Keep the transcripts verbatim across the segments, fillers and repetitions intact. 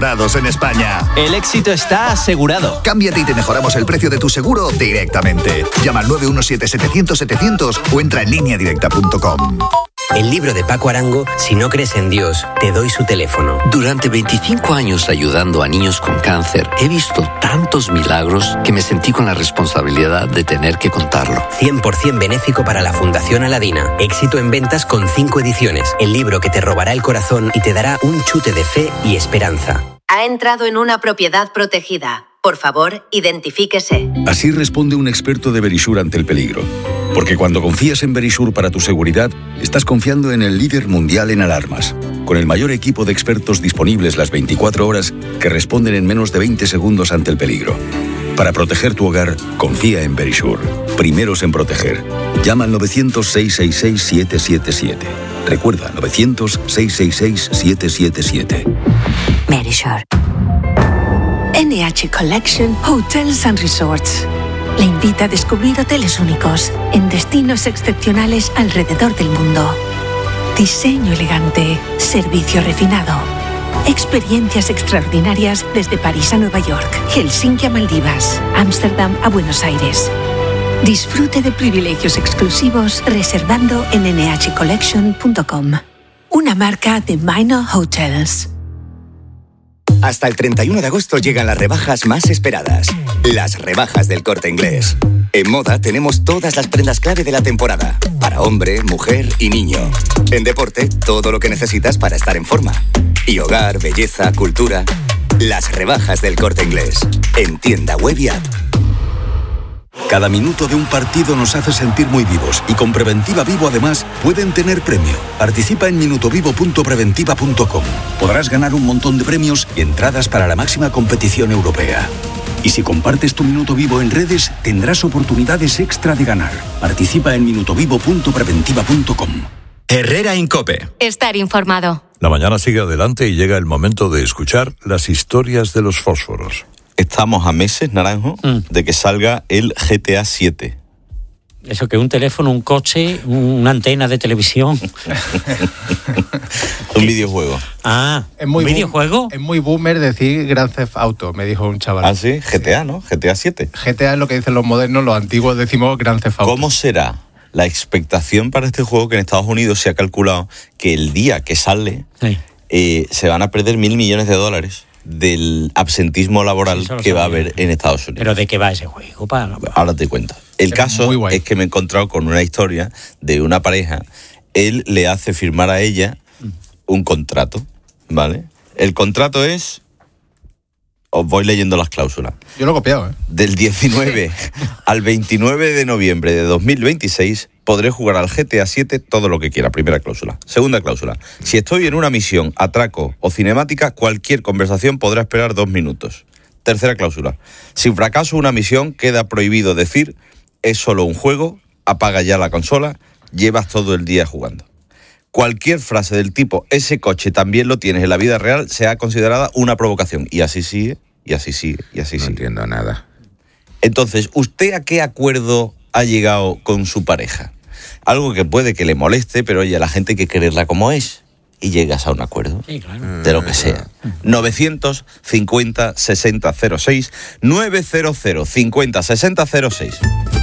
en España. El éxito está asegurado. Cámbiate y te mejoramos el precio de tu seguro directamente. Llama al nueve uno siete setecientos setecientos o entra en línea directa punto com. El libro de Paco Arango, Si no crees en Dios, te doy su teléfono. Durante veinticinco años ayudando a niños con cáncer, he visto tantos milagros que me sentí con la responsabilidad de tener que contarlo. cien por ciento benéfico para la Fundación Aladina. Éxito en ventas con cinco ediciones. El libro que te robará el corazón y te dará un chute de fe y esperanza. Ha entrado en una propiedad protegida. Por favor, identifíquese. Así responde un experto de Verisure ante el peligro. Porque cuando confías en Verisure para tu seguridad, estás confiando en el líder mundial en alarmas, con el mayor equipo de expertos disponibles las veinticuatro horas que responden en menos de veinte segundos ante el peligro. Para proteger tu hogar, confía en Verisure. Primeros en proteger. Llama al novecientos, seiscientos sesenta y seis, siete siete siete. Recuerda, novecientos, seiscientos sesenta y seis, siete siete siete. Verisure. N H Collection Hotels and Resorts le invita a descubrir hoteles únicos en destinos excepcionales alrededor del mundo. Diseño elegante, servicio refinado, experiencias extraordinarias desde París a Nueva York, Helsinki a Maldivas, Ámsterdam a Buenos Aires. Disfrute de privilegios exclusivos reservando en N H collection punto com. Una marca de Minor Hotels. Hasta el treinta y uno de agosto llegan las rebajas más esperadas. Las rebajas del Corte Inglés. En moda tenemos todas las prendas clave de la temporada. Para hombre, mujer y niño. En deporte, todo lo que necesitas para estar en forma. Y hogar, belleza, cultura. Las rebajas del Corte Inglés. En tienda web y app. Cada minuto de un partido nos hace sentir muy vivos y con Preventiva Vivo además pueden tener premio. Participa en minutovivo punto preventiva punto com. Podrás ganar un montón de premios y entradas para la máxima competición europea. Y si compartes tu Minuto Vivo en redes, tendrás oportunidades extra de ganar. Participa en minutovivo punto preventiva punto com. Herrera Incope. Estar informado. La mañana sigue adelante y llega el momento de escuchar las historias de los fósforos. Estamos a meses, Naranjo, mm. de que salga el G T A siete. Eso que un teléfono, un coche, una antena de televisión. Un videojuego. Ah, es muy ¿un videojuego? Boom, es muy boomer decir Grand Theft Auto, me dijo un chaval. Ah, sí, G T A, ¿no? G T A siete. G T A es lo que dicen los modernos, los antiguos decimos Grand Theft Auto. ¿Cómo será la expectación para este juego que en Estados Unidos se ha calculado que el día que sale sí. eh, se van a perder mil millones de dólares? Del absentismo laboral sí, que va a haber en Estados Unidos. ¿Pero de qué va ese juego? Para... Ahora te cuento. El es caso es que me he encontrado con una historia de una pareja. Él le hace firmar a ella un contrato, ¿vale? El contrato es... Os voy leyendo las cláusulas. Yo lo he copiado, ¿eh? Del diecinueve al veintinueve de noviembre de dos mil veintiséis podré jugar al G T A siete todo lo que quiera. Primera cláusula. Segunda cláusula. Si estoy en una misión, atraco o cinemática, cualquier conversación podrá esperar dos minutos. Tercera cláusula. Si fracaso una misión, queda prohibido decir es solo un juego, apaga ya la consola, llevas todo el día jugando. Cualquier frase del tipo ese coche también lo tienes en la vida real sea considerada una provocación. Y así sigue, y así sigue, y así sigue. No entiendo nada. Entonces, ¿usted a qué acuerdo ha llegado con su pareja? Algo que puede que le moleste, pero oye, a la gente hay que quererla como es. Y llegas a un acuerdo. Sí, claro. De lo que sea. novecientos cincuenta sesenta cero seis, novecientos cincuenta sesenta cero seis.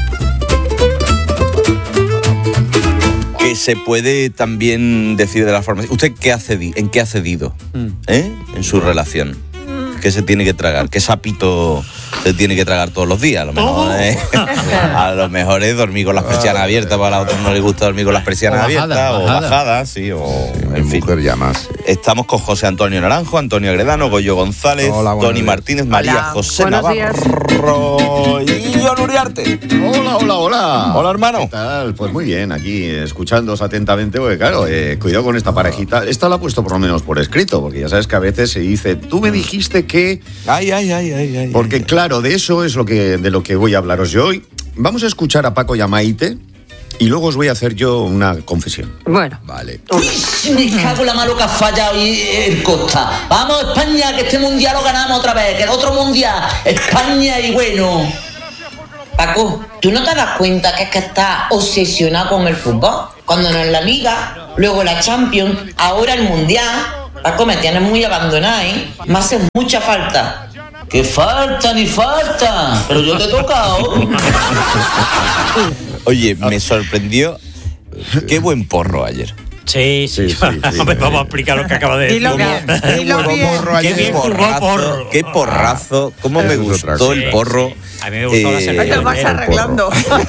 Que se puede también decir de la forma... ¿Usted qué ha cedido? ¿En qué ha cedido? ¿Eh? En su relación. ¿Qué se tiene que tragar? ¿Qué sapito se tiene que tragar todos los días? A lo mejor, ¿eh? A lo mejor es dormir con las persianas abiertas, para a otros no les gusta dormir con las persianas abiertas, bajada, o bajadas, bajada, sí, o sí, en fin. Mujer ya más. Estamos con José Antonio Naranjo, Antonio Agredano, Goyo González, Hola, Tony días. Martínez, María Hola. José Buenos Navarro y John Uriarte. Hola, hola, hola. Hola, hermano. ¿Qué tal? Pues muy bien, aquí escuchándoos atentamente, porque claro, eh, cuidado con esta parejita. Esta la he puesto por lo menos por escrito, porque ya sabes que a veces se dice, tú me dijiste que... Ay, ay, ay, ay, ay. Porque ay, claro, de eso es lo que, de lo que voy a hablaros yo hoy. Vamos a escuchar a Paco y a Maite y luego os voy a hacer yo una confesión. Bueno. Vale. Uy, me cago en la mano que ha fallado el Costa. Vamos, España, que este mundial lo ganamos otra vez, que el otro mundial, España y bueno. Paco, ¿tú no te das cuenta que es que estás obsesionado con el fútbol? Cuando no es la Liga, luego la Champions, ahora el mundial. Paco, me tienes muy abandonada, ¿eh? Me hace mucha falta. ¡Que falta ni falta! Pero yo te he tocado. Oye, me sorprendió. Qué buen porro ayer. Sí, sí. Sí, sí, sí. Vamos a explicar lo que acaba de decir. Dilo bien, dilo Qué bien. porro ayer. Qué bien jugó porro. Qué porrazo. Cómo me gustó el porro. A mí me gustó la selección. Te vas arreglando.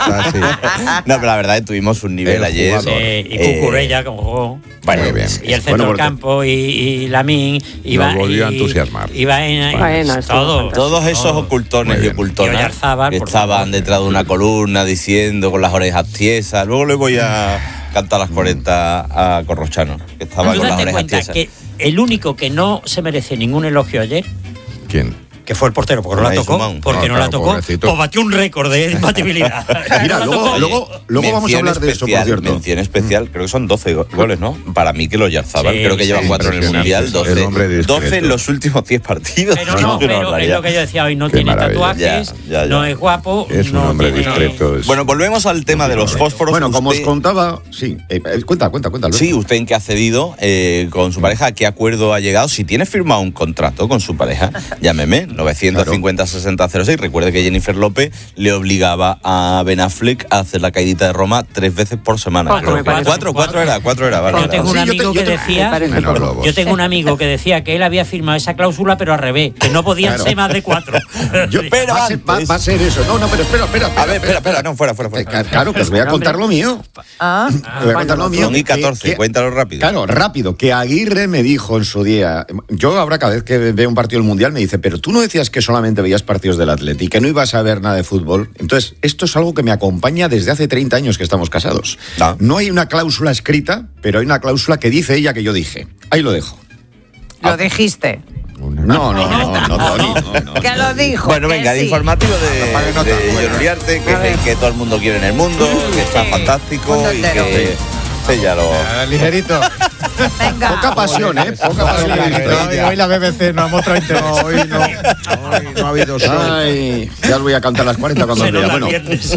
No, pero la verdad que tuvimos un nivel ayer. Sí, y Cucurella como jugó. Bueno, y el centro del campo y, y Lamín iba, volvió a y- entusiasmar. iba en, Bueno, estuvo todo, fantástico. Todos esos ocultones y ocultonas Y Oyarzábal, que por estaban favor. detrás de una columna diciendo con las orejas tiesas. Luego le voy a cantar las cuarenta a Corrochano, que estaba Tú con las date orejas cuenta tiesas. que el único que no se merece ningún elogio ayer, ¿Quién? que fue el portero, porque no la Unai tocó, Simón. porque No, no la claro, tocó, pobrecito. pues batió un récord de imbatibilidad. Mira, No la luego, tocó. luego, luego vamos a Mención hablar de eso, por especial, cierto. Mención especial, creo que son doce go- goles, ¿no? Para mí que los Yarzábal, Sí, creo que sí, llevan cuatro en el impresionante. Mundial, El doce, hombre discreto. doce en los últimos diez partidos. Pero no, Es una pero es barbaridad. lo que yo decía hoy, no Qué tiene maravilla. tatuajes, Ya, ya, ya. no es guapo, Es un no hombre tiene- discreto. es- Bueno, volvemos al tema de los fósforos. Bueno, como os Usted- contaba, sí. Eh, eh, cuenta, cuenta, cuenta. Alberto. Sí, usted en qué ha cedido eh, con su pareja, a qué acuerdo ha llegado. Si tiene firmado un contrato con su pareja, llámeme, nueve cincuenta sesenta cero seis. Recuerde que Jennifer López le obligaba a Ben Affleck a hacer la caidita de Roma tres veces por semana. Poco Creo. me parece. cuatro, cuatro era, cuatro era. Vale, Yo vale, tengo un vale. Sí, yo te- amigo yo que te- decía, Me parece Menos poco. lobos. yo tengo un amigo que decía que él había firmado esa cláusula, pero al revés, que no podían Claro. ser más de cuatro. Yo- Pero va, a ser, va- antes- va a ser eso. No, no, pero espera, espera. A ver, espera, espera, no, fuera, fuera, Eh, fuera. ca- Claro, que os voy a contar lo mío. Ah, Os voy a contar lo mío. Son y que- catorce, que- cuéntalo rápido. Claro, rápido, que Aguirre me dijo en su día, yo ahora cada vez que veo un partido del Mundial me dice, pero tú no decías que solamente veías partidos del Atleti, que no ibas a ver nada de fútbol. Entonces, esto es algo que me acompaña desde hace treinta años que estamos casados. Ah. No hay una cláusula escrita, pero hay una cláusula que dice ella que yo dije. Ahí lo dejo. lo dijiste. No, no, no, no, no, Tony, no, no. Que lo dijo. Bueno, que venga, de sí. informativo de, Apague nota, de bueno. John Uriarte, que A es ver. el que todo el mundo quiere en el mundo, que está Sí. fantástico Mundo y entero. que... Sí, ya lo... Ah, ligerito. Venga. Poca pasión, ¿eh? Poca pasión. Hoy, hoy la B B C no ha mostrado interés. No, hoy no. Hoy no ha habido show. Ay, ya os voy a cantar las cuarenta cuando os Se nos vea. da Bueno, viernes.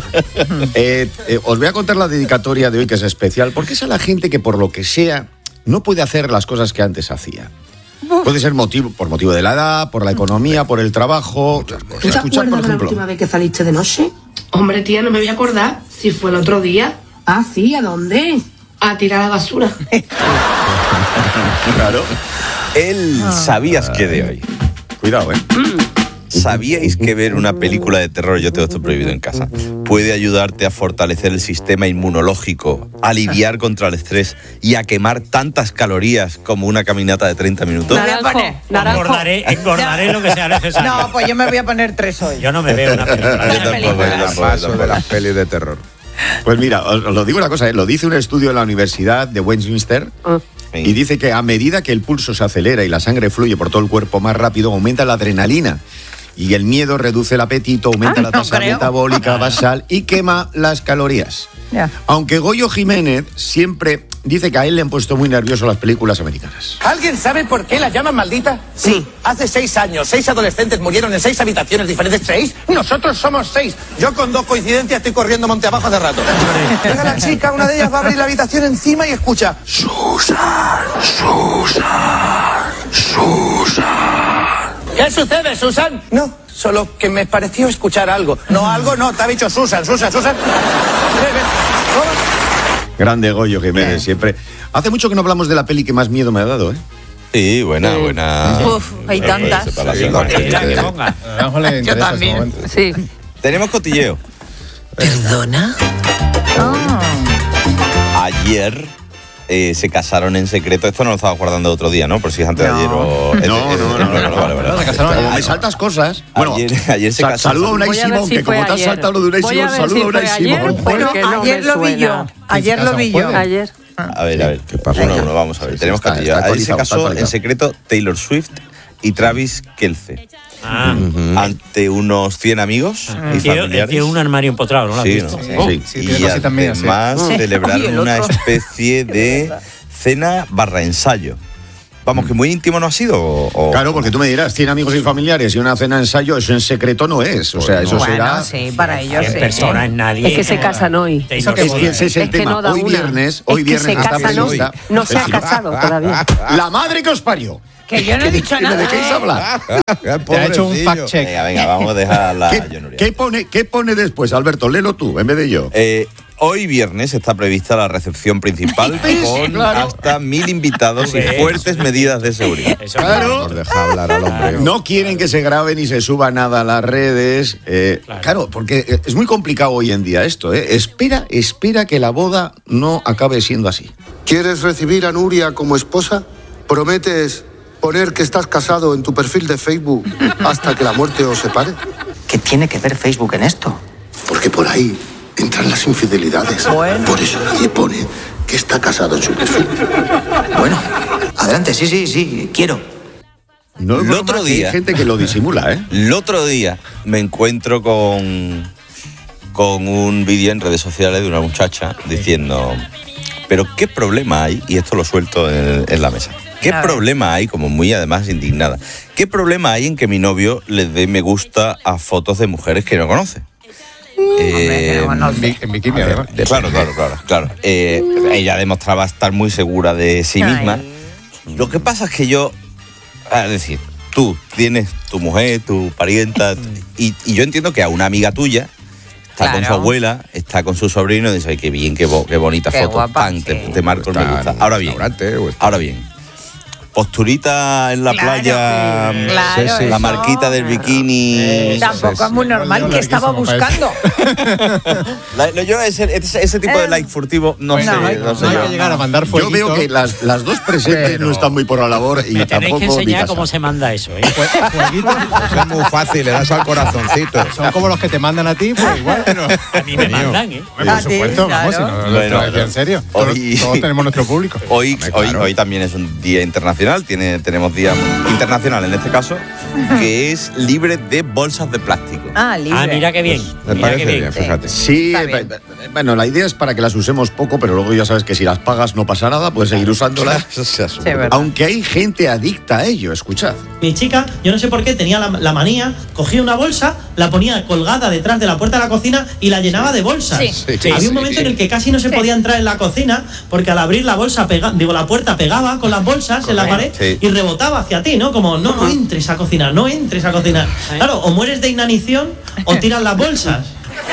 eh, eh, os voy a contar la dedicatoria de hoy, que es especial, porque es a la gente que por lo que sea no puede hacer las cosas que antes hacía. Puede ser motivo, por motivo de la edad, por la economía, por el trabajo. ¿Tú te Escuchar, acuerdas por de la ejemplo. última vez que saliste de noche? Hombre, tía, no me voy a acordar si fue el otro día. Ah, sí, ¿a dónde? A tirar la basura. Claro. El sabías que de hoy. Cuidado, ¿eh? ¿Sabíais que ver una película de terror, yo tengo esto prohibido en casa, puede ayudarte a fortalecer el sistema inmunológico, a lidiar contra el estrés y a quemar tantas calorías como una caminata de treinta minutos? Me voy a poner naranjo. Engordaré, engordaré lo que sea necesario. No, pues yo me voy a poner tres hoy. Yo no me veo una película. Yo tampoco, yo tampoco, yo Paso de tampoco. las pelis de terror. Pues mira, os, os lo digo una cosa, ¿eh? Lo dice un estudio de la Universidad de Westminster y dice que a medida que el pulso se acelera y la sangre fluye por todo el cuerpo más rápido, aumenta la adrenalina. Y el miedo reduce el apetito, aumenta Ah, la no tasa creo. metabólica basal y quema las calorías. Ya. Aunque Goyo Jiménez siempre dice que a él le han puesto muy nervioso las películas americanas. ¿Alguien sabe por qué la llaman maldita? Sí, hace seis años, seis adolescentes murieron en seis habitaciones diferentes. ¿Seis? Nosotros somos seis. Yo con dos coincidencias estoy corriendo monte abajo hace rato. Llega la chica, una de ellas va a abrir la habitación encima y escucha Susan, Susan, Susan. ¿Qué sucede, Susan? No, solo que me pareció escuchar algo. No, algo no, te ha dicho Susan, Susan, Susan. Ven, ven. Toma. Grande Goyo Jiménez, siempre. Hace mucho que no hablamos de la peli que más miedo me ha dado, ¿eh? Sí, buena, buena. Uf, hay tantas. Para la Sí, segunda. Cualquiera que ponga. A Naranjo le Yo interesa ese también. momento. Sí. Tenemos cotilleo. ¿Perdona? Ayer eh, se casaron en secreto. Esto no lo estaba guardando otro día, ¿no? Por si es antes de No. ayer o... No, no, no, no, no, vale, vale. no, se casaron ayer. Hay saltas cosas. Bueno, ayer, ayer se sa- casaron. saludo a Unai Voy a ver Simón, si que fue como te has ayer. saltado lo de Unai Voy a Simón, ver saludo si a Unai fue ayer. Simón. Bueno, porque no ayer me lo vi yo. suena. Ayer lo vi yo. Ayer. A ver, a ver. ¿Qué pasó? Uno a uno, vamos a ver. Sí, sí, Tenemos está- cotilleo. está Ayer se actualizado, está casó en actualizado. secreto Taylor Swift y Travis Kelce. Ah, Ante unos cien amigos y tiene, familiares. tiene un armario empotrado, ¿no? ¿Lo has Sí, visto? ¿no? Sí. Sí, Y tiene cositas mías, sí. además Sí. celebraron Oye, el una otro. especie de cena barra ensayo. Vamos, que muy íntimo no ha sido. O, o... Claro, porque tú me dirás, cien amigos y familiares y una cena ensayo, eso en secreto no es. O sea, eso bueno, será... sí, para ellos En sí. persona, en nadie. Es que se casan hoy. Eso Es que ese es el Es que tema. no da hoy una. viernes, hoy Es que viernes se está casan hoy. prevista- No se ha casado todavía. La madre que os parió. Que yo no he dicho ¿De nada. qué ¿eh? hablar? Te ha hecho un fact check. Venga, venga, vamos a dejar la ¿Qué, Yonuria. qué pone, ¿Qué pone después, Alberto? Léelo tú, en vez de yo. Eh, hoy viernes está prevista la recepción principal ¿Ves? con Claro. hasta mil invitados y fuertes medidas de seguridad. Eso Claro. Por dejar hablar al hombre. No quieren que se grabe ni se suba nada a las redes. eh, claro. Claro. porque es muy complicado hoy en día esto. ¿eh? Espera, espera que la boda no acabe siendo así. ¿Quieres recibir a Nuria como esposa? ¿Prometes poner que estás casado en tu perfil de Facebook hasta que la muerte os separe? ¿Qué tiene que ver Facebook en esto? Porque por ahí entran las infidelidades. Bueno. Por eso nadie pone que está casado en su perfil. Bueno, adelante, sí, sí, sí, quiero. No es El broma otro que hay día- gente que lo disimula, ¿eh? El otro día me encuentro con, con un vídeo en redes sociales de una muchacha diciendo, pero ¿qué problema hay? Y esto lo suelto en, en la mesa. ¿Qué A ver. problema hay, como muy además indignada, qué problema hay en que mi novio le dé me gusta a fotos de mujeres que no conoce? Eh, que no conoce. En bikini, a ver, además. claro, claro, claro, claro. Eh, ella demostraba estar muy segura de sí misma. Lo que pasa es que yo, es decir, tú tienes tu mujer, tu parienta, y, y yo entiendo que a una amiga tuya está con su Claro. abuela, está con su sobrino y dice, ay, qué bien, qué, bo- qué bonita Qué foto, guapa, pan, te, sí. te marco el me Está en gusta. un Ahora bien, restaurante o está- ahora bien. Posturita en la Claro, playa, sí, claro, la eso. marquita del bikini. Tampoco es muy normal que estaba buscando. La- lo- yo ese, ese, ese tipo de like furtivo no, Bueno, sé. no hay- no sé no hay yo. que llegar a mandar Yo fueguito. veo que las, las dos presentes Pero- no están muy por la labor y Me tenéis tampoco que mi enseñar casa. cómo se manda eso, ¿eh? Eso es muy fácil, le das al corazoncito. Son como los que te mandan a ti, pues igual, pero... A mí me mandan, ¿eh? Por A ti, supuesto, vamos, si claro. no, Bueno, lo en serio. Todos, hoy- todos tenemos nuestro público. Hoy, Hombre, hoy, claro. hoy también es un día internacional, tiene, tenemos día internacional en este caso, que es libre de bolsas de plástico. Ah, libre. Ah, mira qué bien. Me Mira parece qué bien. bien, fíjate. Sí, Está bien. eh, eh, bueno, la idea es para que las usemos poco, pero luego ya sabes que si las pagas no pasa nada, puedes seguir usándolas. Sí, verdad. Aunque hay gente adicta a ello, escuchad. Mi chica, yo no sé por qué, tenía la, la manía, cogía una bolsa, la ponía colgada detrás de la puerta de la cocina y la llenaba de bolsas. Sí. Sí, Había sí, un momento sí. en el que casi no se Sí. podía entrar en la cocina porque al abrir la bolsa, pega, digo, la puerta pegaba con las bolsas en la pared Sí. y rebotaba hacia ti, ¿no? Como, no, no entres a cocinar, no entres a cocinar. Claro, o mueres de inanición o tiras las bolsas.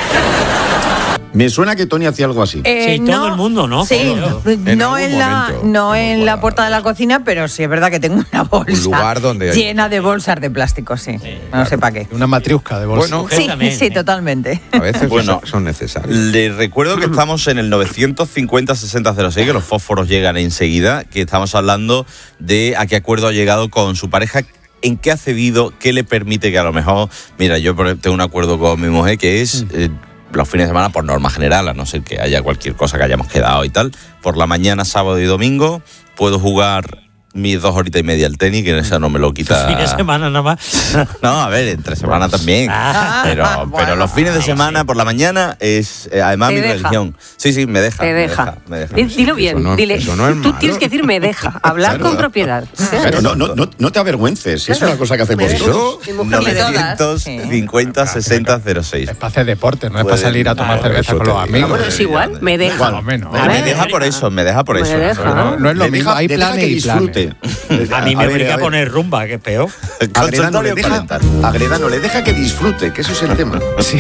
Me suena que Tony hacía algo así. Eh, Sí, todo el mundo, ¿no? Sí, Todo. En no algún en la, momento, no en en la puerta de la cocina, pero sí es verdad que tengo una bolsa lugar donde hay- llena de bolsas de plástico, sí. No sé para qué. Una matriusca de bolsa. Bueno, Sí, también, sí, ¿eh? totalmente. a veces Bueno. son- son necesarios. Les recuerdo que estamos en el novecientos cincuenta sesenta cero seis, que los fósforos llegan enseguida, que estamos hablando de a qué acuerdo ha llegado con su pareja, en qué ha cedido, qué le permite que a lo mejor... Mira, yo por- tengo un acuerdo con mi mujer que es... eh, los fines de semana, por norma general, a no ser que haya cualquier cosa que hayamos quedado y tal, por la mañana, sábado y domingo, puedo jugar mis dos horitas y media al tenis, que esa no me lo quita. Fin de semana nada más. No, a ver, entre semana también. Ah, pero, bueno. pero los fines de semana por la mañana es eh, además Te mi deja. religión. Sí, sí, me deja. Te me deja. me deja. Di- Dilo bien, Eso no- dile. eso no es Tú malo. tienes que decir me deja. Hablar Claro. con propiedad. Pero no, no, no, no te avergüences, es una cosa que hacemos Me todos. Mi mujer me todas. novecientos cincuenta sesenta cero seis. Es para hacer deporte, no es para Pueden- salir a tomar Claro, cerveza eso con te los digo. amigos. Bueno, es igual, me deja. Igual o menos. Me, me deja por eso, me deja por Me eso. deja. No, no es lo Le mismo, deja- hay le deja planes que y planes. disfrute. A mí me ver, obliga a ver. poner rumba, que es peor. Agredano le Consultorio deja, parental. Agredano le deja que disfrute, que eso es el tema. Sí.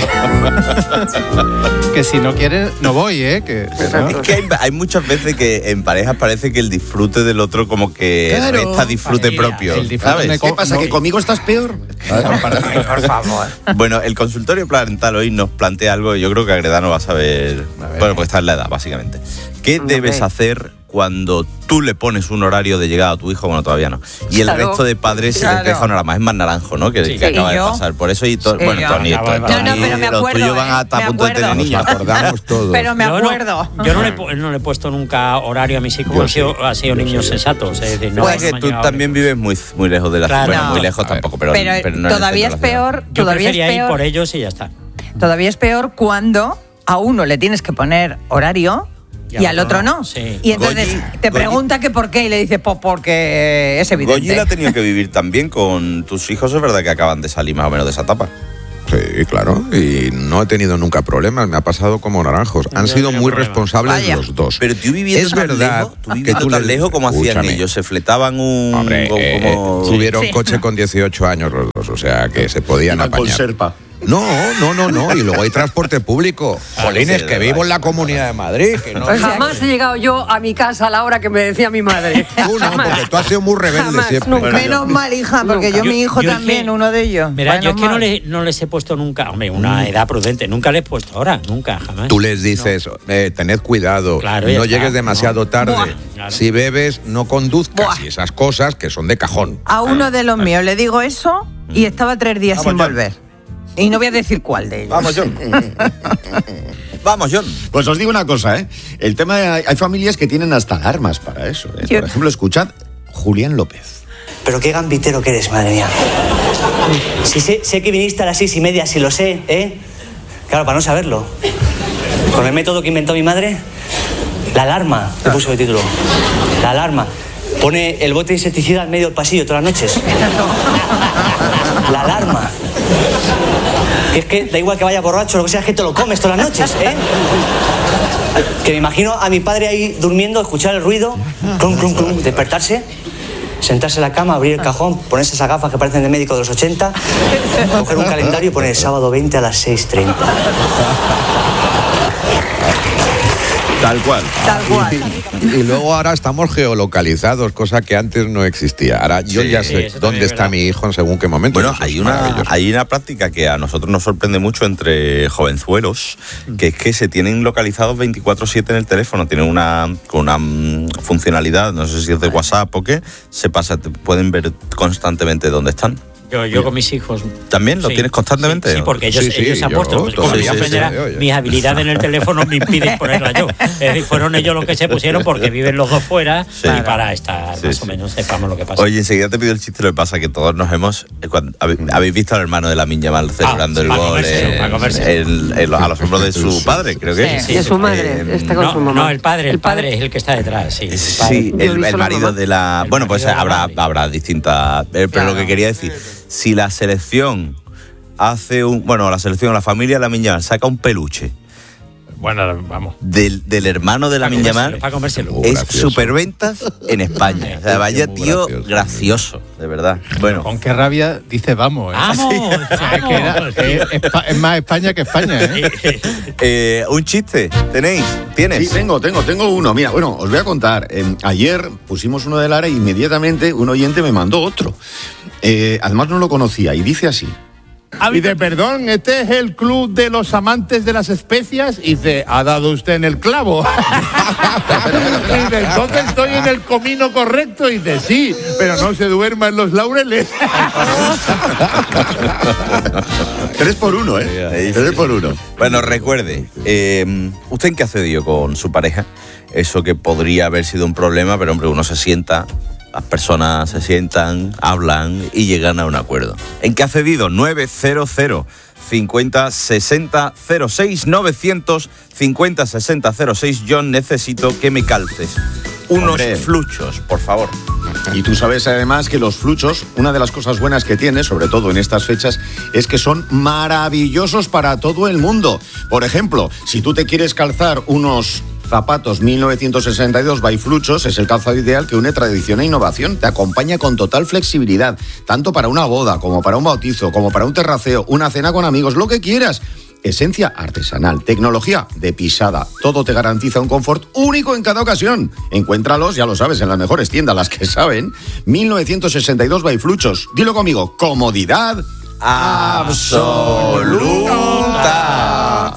Que si no quieres, no voy, ¿eh? Que, ¿no? Es que hay, hay muchas veces que en parejas parece que el disfrute del otro como que Claro. resta disfrute Mira, propio. el disfrute ¿sabes? me ¿Qué pasa? no. ¿Que conmigo estás peor? Por favor. Bueno, el consultorio parental hoy nos plantea algo que yo creo que Agredano va a saber. Bueno, pues está en la edad, básicamente. ¿Qué Ok. debes hacer cuando tú le pones un horario de llegada a tu hijo? Bueno, todavía no. Y el Claro. resto de padres Claro. les deja una hora más. Es más naranjo, ¿no? Que, Sí. que acaba ¿Y de yo? pasar. Por eso, y to- Sí, bueno, yo. Tony, Acaba de Tony, pasar. No, no, pero me los acuerdo, tuyos van ¿eh? a estar Me a punto de tener acuerdo. niños. Nos acordamos todos. Pero me Yo no- acuerdo. Yo no, le, he pu- no le he puesto nunca horario a mis hijos, Yo han sido, sí. han sido Yo niños sí. sensatos. Es decir, no Pues me que han tú llegado- también vives muy, muy lejos de la ciudad. Claro. Bueno, muy No. lejos tampoco, pero, Pero, pero no en el todavía es centro de la ciudad. peor, Yo todavía es prefería ir peor. por ellos y ya está. Todavía es peor cuando a uno le tienes que poner horario y al otro no. Sí. Y entonces Goyi- te Goyi- pregunta que por qué y le dices, pues porque es evidente. Goyi la ha tenido que vivir también con tus hijos, es verdad que acaban de salir más o menos de esa etapa. Sí, claro, y no he tenido nunca problemas, me ha pasado como naranjos. Han Yo sido tenía muy problemas. responsables Vaya. los dos. Pero tú viviendo es tan verdad lejos, tú que viviendo tú tan le- lejos, ¿cómo hacían Escúchame. ellos? ¿Se fletaban un...? Hombre, como- eh, como- tuvieron Sí. coche con dieciocho años los dos, o sea que se podían Iban con apañar. Serpa. No, no, no, no, y luego hay transporte público. Jolines, sí, que de vivo en la Comunidad de Madrid. Que no, Jamás he llegado yo a mi casa a la hora que me decía mi madre. Tú no, porque tú has sido muy rebelde Jamás, siempre. nunca. Menos mal, hija, porque yo, Yo- mi hijo yo es también, que- uno de ellos. Mira, yo es Menos que no, mal. le- no les he puesto nunca, hombre, una edad prudente, nunca le he puesto ahora, nunca, jamás. Tú les dices, eh, tened cuidado, Claro, ya no está, llegues demasiado no. tarde. Buah. Claro. Si bebes, no conduzcas. Y esas cosas que son de cajón. A uno de los míos le digo eso y estaba tres días Vamos, sin John. volver. Y no voy a decir cuál de ellos. Vamos, John. Vamos, John. Pues os digo una cosa, ¿eh? El tema de, hay, hay familias que tienen hasta alarmas para eso. ¿eh? Por ejemplo, escuchad Julián López. Pero qué gambitero que eres, madre mía. Si sé, sé que viniste a las seis y media, si lo sé, ¿eh? Claro, para no saberlo. Con el método que inventó mi madre, la alarma, le puso de título. La alarma. Pone el bote de insecticida en medio del pasillo todas las noches. La alarma. Que es que da igual que vaya borracho, lo que sea, es que te lo comes todas las noches, ¿eh? Que me imagino a mi padre ahí durmiendo, escuchar el ruido, clum, clum, clum, despertarse, sentarse en la cama, abrir el cajón, ponerse esas gafas que parecen de médico de los ochenta, coger un calendario y poner sábado veinte a las seis treinta. Tal cual. Tal cual. Y, y luego ahora estamos geolocalizados, cosa que antes no existía. Ahora yo Sí, ya sí, sé eso dónde también es está verdad. mi hijo en según qué momento. Bueno, Eso hay es una, maravilloso. hay una práctica que a nosotros nos sorprende mucho entre jovenzuelos, que es que se tienen localizados veinticuatro siete en el teléfono. Tienen una, con una mm, funcionalidad, no sé si es de WhatsApp o qué, se pasa, te pueden ver constantemente dónde están. Yo, yo con mis hijos. ¿También lo Sí, tienes constantemente? Sí, sí, porque ellos, Sí, sí, ellos se han yo puesto. Como todavía yo sí, aprenderá, sí, oye. mis habilidades en el teléfono me impiden ponerla yo. Es decir, fueron ellos los que se pusieron porque viven los dos fuera y para estar Sí, más sí. o menos sepamos lo que pasa. Oye, enseguida te pido el chiste, lo que pasa que todos nos hemos... eh, cuando- habe- habéis visto al hermano de la Yamal celebrando Ah, el para gol comérselo, en- para comérselo. en- en- a los hombros de su padre, creo que es. De su madre, Eh, está con no, su mamá. no, el padre, el padre es el que está detrás, sí. el padre. Sí, Yo he el, visto el la marido mamá. de la... Bueno, pues marido de la habrá, habrá distintas... eh, pero lo que quería decir, si la selección hace un... Bueno, la selección, la familia de la Yamal saca un peluche Bueno, vamos. del, del hermano de la Para comérselo, Yamal, para comérselo. es gracioso. superventas en España. O sea, vaya Muy tío gracioso. gracioso, de verdad. Bueno, Con qué rabia dice vamos, ¿eh? ¡Vamos! O sea, es, que era- es- es pa- es más España que España, ¿eh? eh, un chiste, ¿tenéis? ¿Tienes? Sí, tengo, tengo, tengo uno. Mira, bueno, os voy a contar. Eh, ayer pusimos uno de Lara e inmediatamente un oyente me mandó otro. Eh, además no lo conocía y dice así. Y de perdón, este es el club de los amantes de las especias. Y dice, ¿ha dado usted en el clavo? Y dice, entonces estoy en el comino correcto. Y dice, sí, pero no se duerma en los laureles. Tres por uno, ¿eh? Tres por uno. Bueno, recuerde, eh, ¿usted en qué ha cedido con su pareja? Eso que podría haber sido un problema, pero hombre, uno se sienta, las personas se sientan, hablan y llegan a un acuerdo. ¿En qué ha cedido? nueve cero cero, cincuenta, sesenta, cero seis, novecientos cincuenta, sesenta, cero seis. John, necesito que me calces unos Hombre. fluchos, por favor. Y tú sabes además que los fluchos, una de las cosas buenas que tiene, sobre todo en estas fechas, es que son maravillosos para todo el mundo. Por ejemplo, si tú te quieres calzar unos zapatos mil novecientos sesenta y dos by Fluchos, es el calzado ideal que une tradición e innovación. Te acompaña con total flexibilidad, tanto para una boda, como para un bautizo, como para un terraceo, una cena con amigos, lo que quieras. Esencia artesanal, tecnología de pisada, todo te garantiza un confort único en cada ocasión. Encuéntralos, ya lo sabes, en las mejores tiendas, las que saben. mil novecientos sesenta y dos by Fluchos. Dilo conmigo, comodidad absoluta.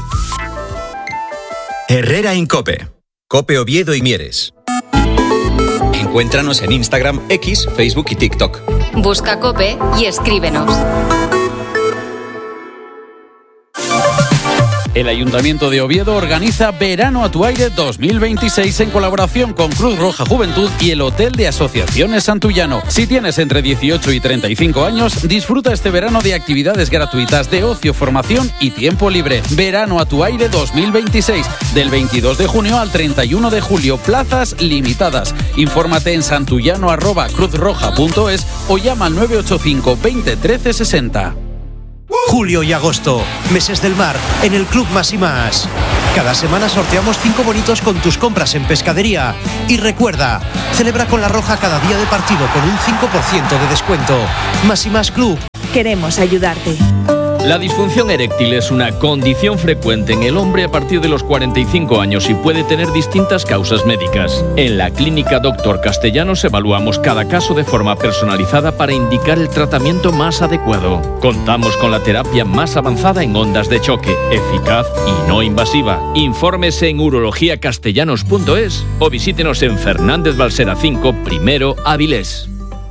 Herrera Incope. Cope Oviedo y Mieres. Encuéntranos en Instagram, X, Facebook y TikTok. Busca Cope y escríbenos. El Ayuntamiento de Oviedo organiza Verano a tu Aire dos mil veintiséis en colaboración con Cruz Roja Juventud y el Hotel de Asociaciones Santullano. Si tienes entre dieciocho y treinta y cinco años, disfruta este verano de actividades gratuitas de ocio, formación y tiempo libre. Verano a tu Aire dos mil veintiséis, del veintidós de junio al treinta y uno de julio, plazas limitadas. Infórmate en santullano arroba cruzroja punto es o llama al nueve ocho cinco veinte trece sesenta. Julio y agosto, meses del mar, en el Club Más y Más. Cada semana sorteamos cinco bonitos con tus compras en pescadería. Y recuerda, celebra con La Roja cada día de partido con un cinco por ciento de descuento. Más y Más Club. Queremos ayudarte. La disfunción eréctil es una condición frecuente en el hombre a partir de los cuarenta y cinco años y puede tener distintas causas médicas. En la Clínica Doctor Castellanos evaluamos cada caso de forma personalizada para indicar el tratamiento más adecuado. Contamos con la terapia más avanzada en ondas de choque, eficaz y no invasiva. Infórmese en urología castellanos punto es o visítenos en Fernández Balsera cinco, primero, Avilés.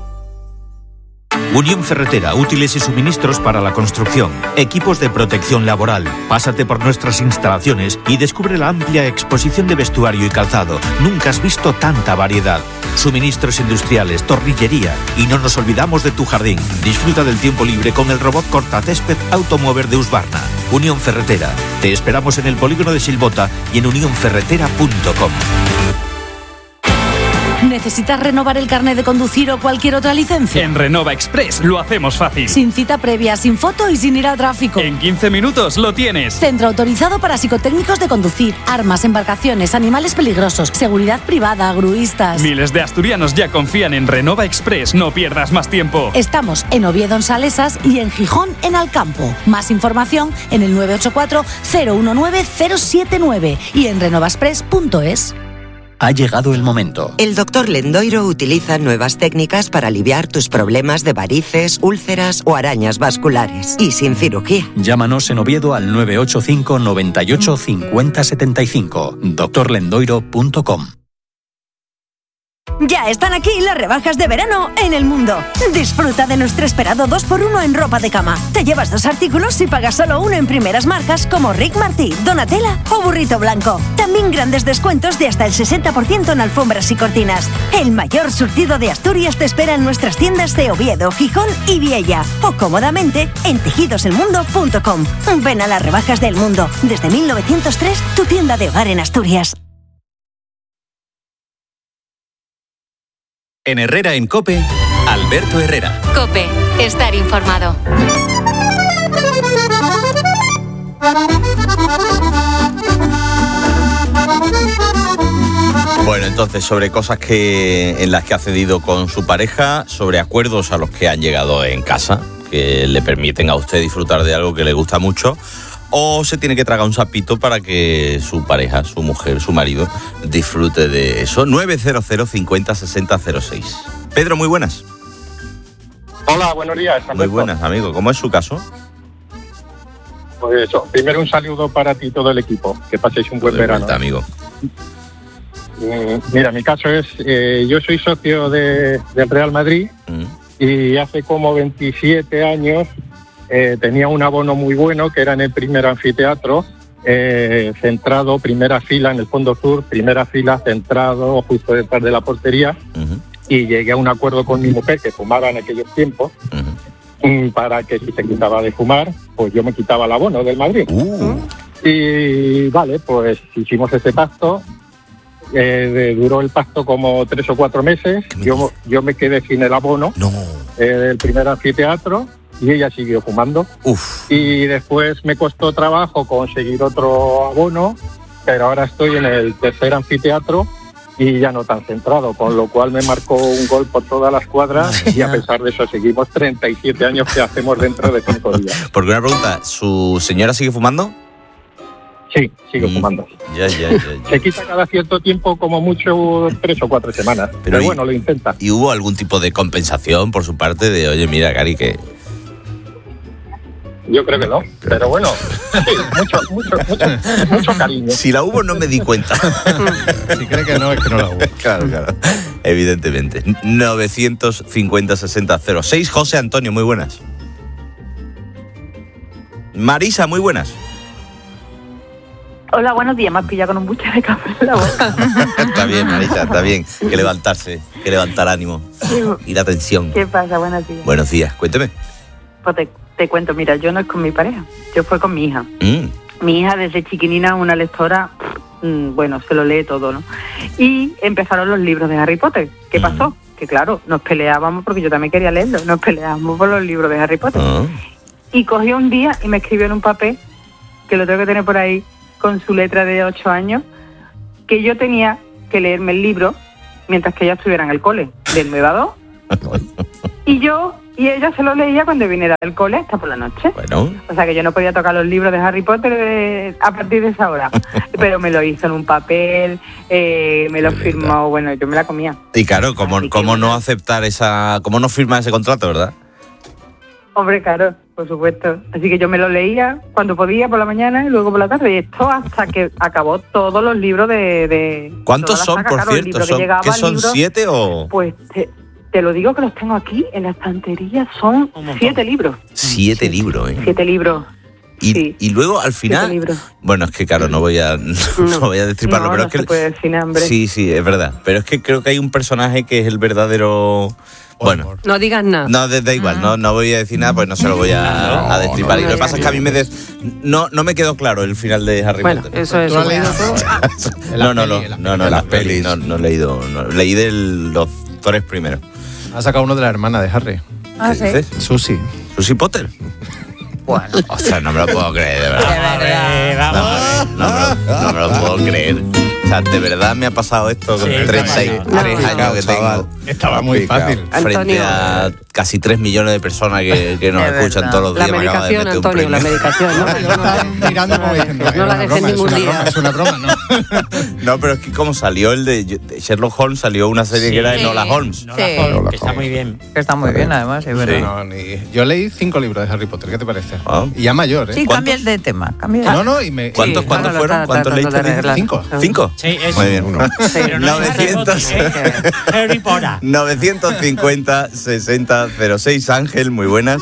Unión Ferretera, útiles y suministros para la construcción, equipos de protección laboral. Pásate por nuestras instalaciones y descubre la amplia exposición de vestuario y calzado. Nunca has visto tanta variedad. Suministros industriales, torrillería y no nos olvidamos de tu jardín. Disfruta del tiempo libre con el robot cortacésped Automover de Husqvarna. Unión Ferretera. Te esperamos en el polígono de Silbota y en unión ferretera punto com. ¿Necesitas renovar el carnet de conducir o cualquier otra licencia? En Renova Express lo hacemos fácil. Sin cita previa, sin foto y sin ir al tráfico. En quince minutos lo tienes. Centro autorizado para psicotécnicos de conducir, armas, embarcaciones, animales peligrosos, seguridad privada, gruistas. Miles de asturianos ya confían en Renova Express. No pierdas más tiempo. Estamos en Oviedo en Salesas y en Gijón en Alcampo. Más información en el nueve ocho cuatro cero uno nueve cero siete nueve y en renovaexpress punto es. Ha llegado el momento. El doctor Lendoiro utiliza nuevas técnicas para aliviar tus problemas de varices, úlceras o arañas vasculares. Y sin cirugía. Llámanos en Oviedo al nueve ocho cinco noventa y ocho cincuenta setenta y cinco. doctor lendoiro punto com. Ya están aquí las rebajas de verano en El Mundo. Disfruta de nuestro esperado dos por uno en ropa de cama. Te llevas dos artículos y pagas solo uno en primeras marcas como Rick Martí, Donatella o Burrito Blanco. También grandes descuentos de hasta el sesenta por ciento en alfombras y cortinas. El mayor surtido de Asturias te espera en nuestras tiendas de Oviedo, Gijón y Viella. O cómodamente en tejidos el mundo punto com. Ven a las rebajas del Mundo. Desde mil novecientos tres, tu tienda de hogar en Asturias. En Herrera en COPE, Alberto Herrera. COPE, estar informado. Bueno, entonces, sobre cosas que en las que ha cedido con su pareja, sobre acuerdos a los que han llegado en casa, que le permiten a usted disfrutar de algo que le gusta mucho, o se tiene que tragar un sapito para que su pareja, su mujer, su marido, disfrute de eso. nueve cero cero cincuenta sesenta cero seis. Pedro, muy buenas. Hola, buenos días. Alberto. Muy buenas, amigo. ¿Cómo es su caso? Pues eso, primero un saludo para ti y todo el equipo. Que paséis un buen de verano. Vuelta, amigo. Eh, mira, mi caso es, eh, yo soy socio de, del Real Madrid mm. y hace como veintisiete años eh, tenía un abono muy bueno que era en el primer anfiteatro, eh, centrado, primera fila en el fondo sur, primera fila centrado justo detrás de la portería. Uh-huh. Y llegué a un acuerdo con mi mujer, que fumaba en aquellos tiempos, uh-huh. para que si se quitaba de fumar, pues yo me quitaba el abono del Madrid. Uh. Y vale, pues hicimos ese pacto. Eh, duró el pacto como tres o cuatro meses. Yo, yo me quedé sin el abono no. eh, del primer anfiteatro y ella siguió fumando. Uf. Y después me costó trabajo conseguir otro abono, pero ahora estoy en el tercer anfiteatro y ya no tan centrado, con lo cual me marcó un gol por todas las cuadras y a pesar de eso seguimos treinta y siete años que hacemos dentro de cinco días. Porque una pregunta, ¿su señora sigue fumando? Sí, sigue mm, fumando. Ya, ya, ya, ya. Se quita cada cierto tiempo, como mucho tres o cuatro semanas, pero, pero bueno, y, lo intenta. ¿Y hubo algún tipo de compensación por su parte de, oye, mira, Cari, que... Yo creo que no, pero bueno, sí, mucho, mucho, mucho, mucho cariño. Si la hubo, no me di cuenta. Si cree que no, es que no la hubo. Claro, claro, evidentemente. novecientos cincuenta sesenta cero seis. José Antonio, muy buenas. Marisa, muy buenas. Hola, buenos días. Me has pillado con un buche de café en la boca. Está bien, Marisa, está bien. Que levantarse, que levantar ánimo y la tensión. ¿Qué pasa? Buenos días. Buenos días, cuénteme. Pues te, te cuento, mira, yo no es con mi pareja, yo fue con mi hija. Mm. Mi hija desde chiquinina, una lectora, mmm, bueno, se lo lee todo, ¿no? Y empezaron los libros de Harry Potter. ¿Qué pasó? Que claro, nos peleábamos, porque yo también quería leerlos, nos peleábamos por los libros de Harry Potter. Ah. Y cogió un día y me escribió en un papel, que lo tengo que tener por ahí, con su letra de ocho años, que yo tenía que leerme el libro mientras que ella estuviera en el cole, del nueve a dos. Y yo y ella se lo leía cuando viniera del cole hasta por la noche. Bueno. O sea que yo no podía tocar los libros de Harry Potter eh, a partir de esa hora. Pero me lo hizo en un papel, eh, me lo firmó, bueno, yo me la comía. Y claro, ¿cómo, cómo no aceptar esa, cómo no firmar ese contrato, verdad? Hombre, claro, por supuesto. Así que yo me lo leía cuando podía por la mañana y luego por la tarde. Y esto hasta que acabó todos los libros de... de ¿Cuántos son, saga, por claro, cierto? ¿Son, que ¿Qué son, libro, siete o...? Pues te, te lo digo que los tengo aquí en la estantería. Son siete libros. Siete sí. libros, ¿eh? Siete libros. Y, sí. y luego al final... Bueno, es que claro, no voy a, no, no voy a destriparlo, no, pero no es que... se puede decir, hombre. Sí, sí, es verdad. Pero es que creo que hay un personaje que es el verdadero... Bueno, no digas nada. No, da igual, no, no voy a decir nada, pues no se lo voy a, no, a destripar. No, no, y lo que pasa es que a mí me des, no, no me quedó claro el final de Harry bueno, Potter. Eso es. ¿Tú lo has leído todo? no, no, no, no, no, las pelis. No, no he leído, no, leí de los tres primero. Ha sacado uno de la hermana de Harry. Ah, ¿sí? dices? Susie. ¿Susie Potter? Bueno. Ostras, no me lo puedo creer, de verdad. De verdad. No, no, me lo, no me lo puedo creer. O sea, de verdad me ha pasado esto con sí, treinta y tres no. años que tengo. Estaba muy fácil. Frente Antonio, a casi tres millones de personas que, que nos escuchan verdad. todos los días. La medicación, me Antonio, la medicación. No, no, no, mirando como diciendo, no la dejes ningún día. Es una broma, ¿no? No, pero es que como salió el de Sherlock Holmes, salió una serie sí, que era de Nola Holmes. Nola sí. Holmes, que está muy bien. Que está muy bien, además. Sí, sí. No, ni, yo leí cinco libros de Harry Potter, ¿qué te parece? Ah. Y ya mayor, ¿eh? Sí, cambia el de tema. Cambia. No, no, y me... ¿Cuántos, sí, ¿cuántos claro, fueron? ¿Cuántos leíste? Cinco. ¿Cinco? Sí, es muy bien. Uno. Sí, pero no novecientos Harry Potter. novecientos cincuenta sesenta cero seis Ángel, muy buenas.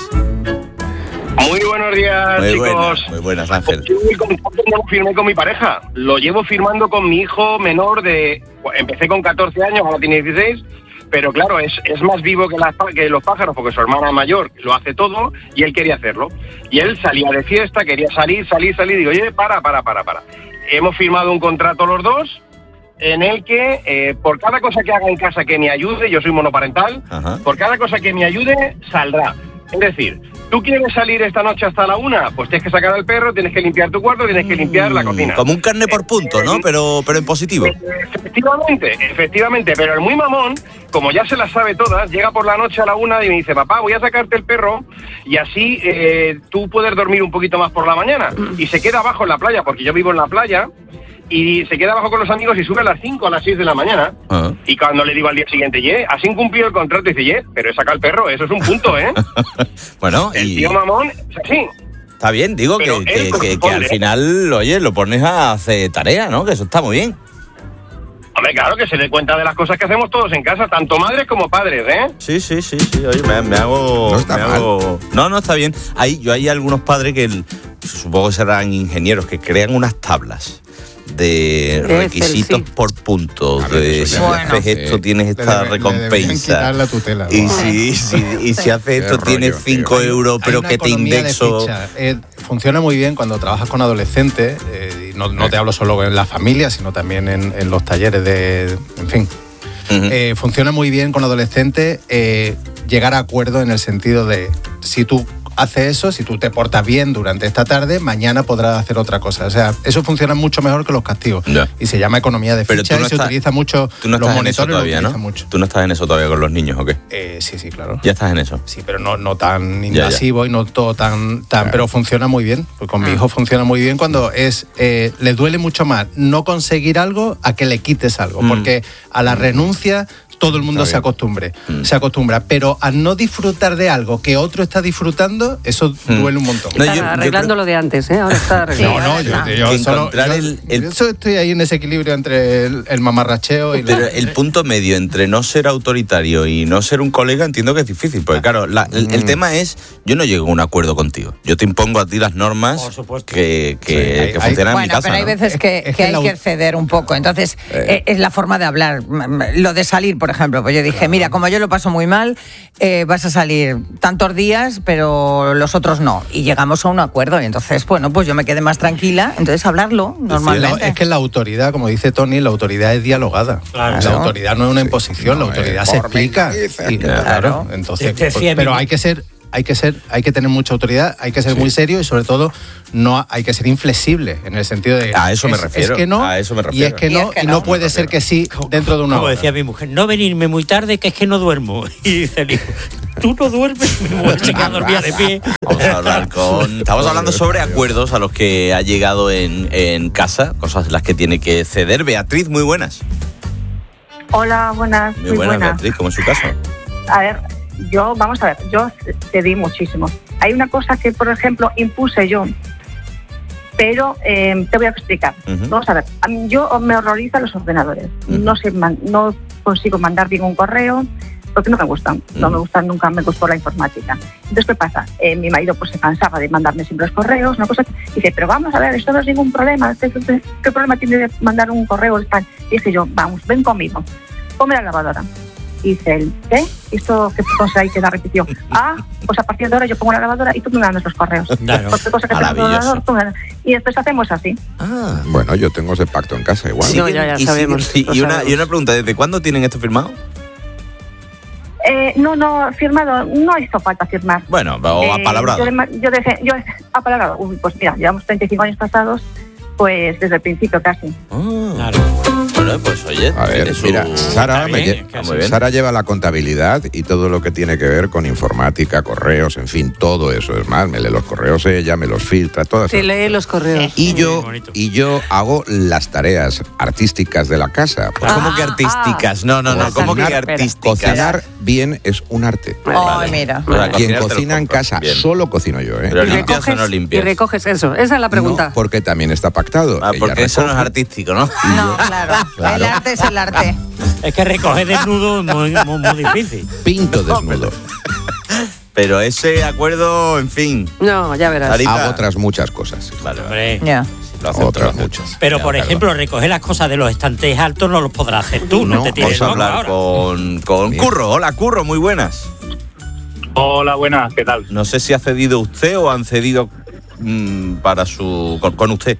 Muy buenos días, muy chicos. Buenas, muy buenas, Ángel. Yo muy contento, no lo firmé con mi pareja. Lo llevo firmando con mi hijo menor de... Empecé con catorce años, ahora tiene dieciséis. Pero claro, es, es más vivo que, las, que los pájaros, porque su hermana mayor lo hace todo y él quería hacerlo. Y él salía de fiesta, quería salir, salir, salir. Digo, oye, para, para, para, para. Hemos firmado un contrato los dos en el que eh, por cada cosa que haga en casa que me ayude, yo soy monoparental, Ajá. por cada cosa que me ayude, saldrá. Es decir, ¿tú quieres salir esta noche hasta la una? Pues tienes que sacar al perro, tienes que limpiar tu cuarto, tienes que limpiar la cocina. Como un carne por punto, ¿no? Pero, pero en positivo. Efectivamente, efectivamente. Pero el muy mamón, como ya se las sabe todas, llega por la noche a la una y me dice, papá, voy a sacarte el perro y así eh, tú puedes dormir un poquito más por la mañana. Y se queda abajo en la playa, porque yo vivo en la playa, y se queda abajo con los amigos y sube a las cinco, a las seis de la mañana. Uh-huh. Y cuando le digo al día siguiente, ye, has incumplido el contrato, y dice, ye, pero he sacado el perro, eso es un punto, ¿eh? Bueno, el y... tío mamón es así. Está bien, digo que, que, que, que al final, oye, lo pones a hacer tarea, ¿no? Que eso está muy bien. Hombre, claro, que se dé cuenta de las cosas que hacemos todos en casa, tanto madres como padres, ¿eh? Sí, sí, sí, sí. Oye, me, me hago... No está me mal. Hago... No, no, está bien. Hay, yo hay algunos padres que, el, supongo que serán ingenieros, que crean unas tablas de requisitos sí. por puntos, claro, de si bueno, haces esto sí. tienes esta le, recompensa. Le la tutela, y, si, si, y si haces esto tienes cinco euros, pero que te indexo. Eh, funciona muy bien cuando trabajas con adolescentes, eh, y no, no te hablo solo en la familia, sino también en, en los talleres de. En fin. Uh-huh. Eh, funciona muy bien con adolescentes eh, llegar a acuerdos en el sentido de si tú hace eso, si tú te portas bien durante esta tarde, mañana podrás hacer otra cosa. O sea, eso funciona mucho mejor que los castigos. Ya. Y se llama economía de ficha no y se estás, utiliza mucho. Tú no los estás en eso todavía, ¿no? Mucho. Tú no estás en eso todavía con los niños, ¿o qué? Eh, sí, sí, claro. ¿Ya estás en eso? Sí, pero no, no tan invasivo ya, ya. y no todo tan... tan claro. Pero funciona muy bien. Pues con ah. mi hijo funciona muy bien cuando es... Eh, le duele mucho más no conseguir algo a que le quites algo. Mm. Porque a la renuncia todo el mundo se acostumbre, mm. se acostumbra, pero a no disfrutar de algo que otro está disfrutando, eso mm. duele un montón. No, yo, arreglando yo creo... lo de antes, ¿eh? Ahora está arreglando. No, no, yo, yo, yo, solo, yo, el, el... yo estoy ahí en ese equilibrio entre el, el mamarracheo y... Pero la... el punto medio entre no ser autoritario y no ser un colega entiendo que es difícil, porque claro, la, el, el tema es, yo no llego a un acuerdo contigo, yo te impongo a ti las normas que, que, sí, hay, que funcionan bueno, en mi casa. Pero hay ¿no? veces que, es que, que hay la... que ceder un poco, entonces eh. es la forma de hablar. Lo de salir, por ejemplo, pues yo dije, claro. mira, como yo lo paso muy mal, eh, vas a salir tantos días, pero los otros no. Y llegamos a un acuerdo, y entonces, bueno, pues yo me quedé más tranquila, entonces hablarlo normalmente. Es que la autoridad, como dice Tony, la autoridad es dialogada. Claro. La autoridad no es una sí. imposición, no, la autoridad se explica. Y, claro. claro. Entonces, pues, pero hay que ser... Hay que ser, hay que tener mucha autoridad, hay que ser sí. muy serio y sobre todo no hay que ser inflexible en el sentido de a eso me es, refiero. Es que no, a eso me refiero. Y es que no, y, es que no, y no puede ser que sí dentro de una Como hora. decía mi mujer, no venirme muy tarde que es que no duermo. Y dice el hijo, tú no duermes, mi mujer se queda dormida de pie. Vamos a hablar con... Estamos hablando sobre acuerdos a los que ha llegado en, en casa, cosas en las que tiene que ceder. Beatriz, muy buenas. Hola, buenas. Muy, muy buenas, buenas, Beatriz, ¿cómo es su caso? A ver, yo, vamos a ver, yo cedí muchísimo. Hay una cosa que, por ejemplo, impuse yo, pero eh, te voy a explicar. Uh-huh. Vamos a ver, a mí, yo me horrorizan los ordenadores. Uh-huh. No sé, man, no consigo mandar bien un correo porque no me gustan. Uh-huh. No me gustan, nunca me gustó la informática. Entonces, ¿qué pasa? Eh, mi marido pues se cansaba de mandarme siempre los correos, una cosa que dice, pero vamos a ver, esto no es ningún problema. ¿Qué, qué, qué problema tiene de mandar un correo? Y dije yo, vamos, ven conmigo, ponme la lavadora. Dice él, ¿qué? ¿Esto qué cosa hay que la repitió? Ah, pues a partir de ahora yo pongo la lavadora y tú me mandas los correos. Claro. Cualquier cosa que tengas en el ordenador, tú me... Y después hacemos así. Ah. Bueno, yo tengo ese pacto en casa igual. Sí, no, ya, ya y sabemos. Sí, y, una, y una pregunta, ¿desde cuándo tienen esto firmado? Eh, no, no, firmado, no hizo falta firmar. Bueno, o eh, apalabrado. Yo, yo dejé, yo apalabrado. Uy, pues mira, llevamos treinta y cinco años pasados, pues desde el principio casi. Oh. Claro. Bueno, pues oye, a ver, su... mira, Sara, me lle... Sara lleva la contabilidad y todo lo que tiene que ver con informática, correos, en fin, todo eso. Es más, me lee los correos ella, me los filtra, todas Se lee los correos. Y yo, y yo hago las tareas artísticas de la casa. Ah, ¿Cómo que artísticas? Ah, no, no, no, ¿cómo que artísticas? Cocinar bien es un arte. Ay, vale. Mira. Vale. Quien cocina en casa, bien. Solo cocino yo, ¿eh? Pero y, limpias o no limpias. Y recoges eso, esa es la pregunta. No, porque también está pactado. Ah, porque eso no es artístico, ¿no? No, claro. Claro. El arte es el arte. Es que recoger desnudo es muy, muy, muy difícil. Pinto desnudo. Pero ese acuerdo, en fin. No, ya verás. Arita. Hago otras muchas cosas. Vale, vale. Ya. Lo hacen otras todos. muchas. Pero, ya, por perdón. ejemplo, recoger las cosas de los estantes altos no los podrás hacer tú. No, no te tienes vamos a hablar ahora. con, con Curro. Hola, Curro, muy buenas. Hola, buenas, ¿qué tal? No sé si ha cedido usted o han cedido mmm, para su con, con usted.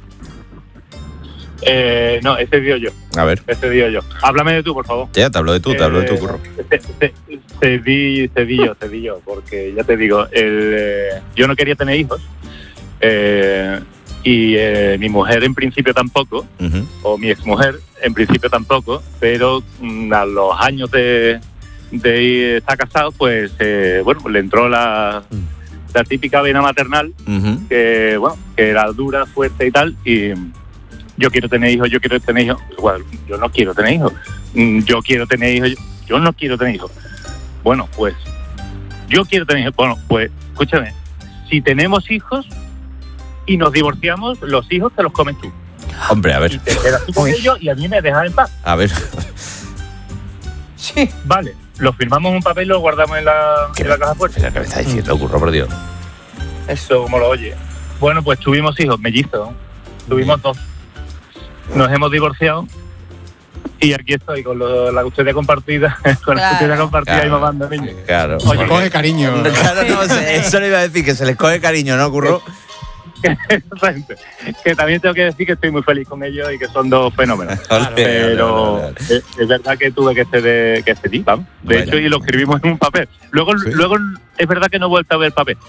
Eh, no, he cedido yo. A ver. He cedido yo. Háblame de tú, por favor. Ya, te hablo de tú, te eh, hablo de tú, Curro. Cedí, cedí yo, cedí yo, porque ya te digo, el, eh, yo no quería tener hijos eh, y eh, mi mujer en principio tampoco, uh-huh. o mi exmujer en principio tampoco, pero mm, a los años de, de estar casado, pues, eh, bueno, le entró la... la típica vena maternal, uh-huh. que bueno, que era dura, fuerte y tal, y yo quiero tener hijos, yo quiero tener hijos, bueno, yo no quiero tener hijos, yo quiero tener hijos, yo no quiero tener hijos. Bueno, pues, yo quiero tener hijos, bueno, pues, escúchame, si tenemos hijos y nos divorciamos, los hijos te los comes tú. Hombre, a ver. Y te quedas tú con ellos y a mí me dejas en paz. A ver. Sí. Vale. Lo firmamos en un papel y lo guardamos en la, en la caja fuerte. ¿Qué me está diciendo, Curro, por Dios? Eso, como lo oye. Bueno, pues tuvimos hijos, mellizos. Tuvimos dos. Nos hemos divorciado. Y aquí estoy con lo, la custodia compartida. Con claro. la custodia compartida claro. y mamando niños. Claro. Oye, se coge cariño. Claro, no, eso le iba a decir, que se les coge cariño, ¿no, Curro? Que también tengo que decir que estoy muy feliz con ellos y que son dos fenómenos. Claro, pero vale, vale, vale. Es, es verdad que tuve que ceder, que cedí, vamos. De bueno. hecho, y lo escribimos en un papel. Luego, ¿sí? luego es verdad que no he vuelto a ver papel.